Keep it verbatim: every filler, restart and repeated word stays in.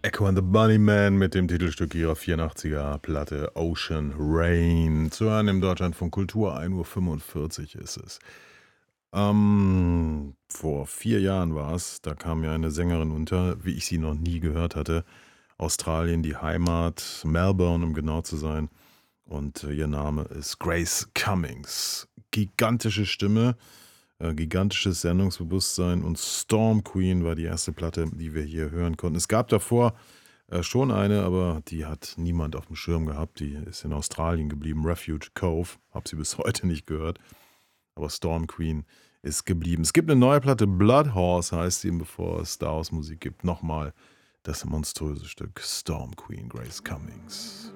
Echo and the Bunnymen mit dem Titelstück ihrer vierundachtziger Platte Ocean Rain. Zu hören im Deutschlandfunk Kultur, ein Uhr fünfundvierzig ist es. Ähm, vor vier Jahren war es, da kam mir eine Sängerin unter, wie ich sie noch nie gehört hatte. Australien, die Heimat, Melbourne, um genau zu sein. Und äh, ihr Name ist Grace Cummings. Gigantische Stimme, äh, gigantisches Sendungsbewusstsein und Storm Queen war die erste Platte, die wir hier hören konnten. Es gab davor äh, schon eine, aber die hat niemand auf dem Schirm gehabt. Die ist in Australien geblieben, Refuge Cove. Hab sie bis heute nicht gehört. Aber Storm Queen ist geblieben. Es gibt eine neue Platte, Blood Horse heißt sie, bevor es Star Wars Musik gibt. Nochmal das monströse Stück Storm Queen, Grace Cummings.